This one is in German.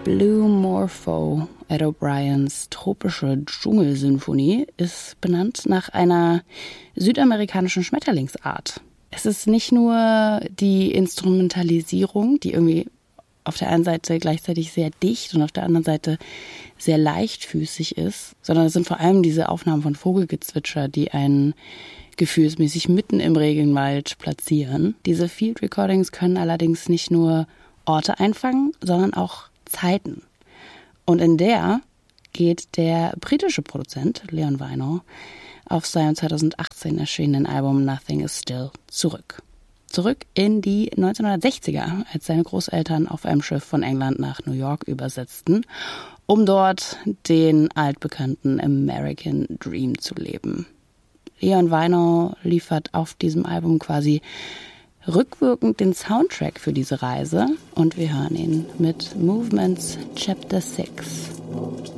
Blue Morpho, Ed O'Briens tropische Dschungelsinfonie, ist benannt nach einer südamerikanischen Schmetterlingsart. Es ist nicht nur die Instrumentalisierung, die irgendwie auf der einen Seite gleichzeitig sehr dicht und auf der anderen Seite sehr leichtfüßig ist, sondern es sind vor allem diese Aufnahmen von Vogelgezwitscher, die einen gefühlsmäßig mitten im Regenwald platzieren. Diese Field Recordings können allerdings nicht nur Orte einfangen, sondern auch Zeiten. Und in der geht der britische Produzent Leon Wino auf seinem 2018 erschienenen Album Nothing Is Still zurück. Zurück in die 1960er, als seine Großeltern auf einem Schiff von England nach New York übersetzten, um dort den altbekannten American Dream zu leben. Leon Wino liefert auf diesem Album quasi rückwirkend den Soundtrack für diese Reise und wir hören ihn mit Movements Chapter 6.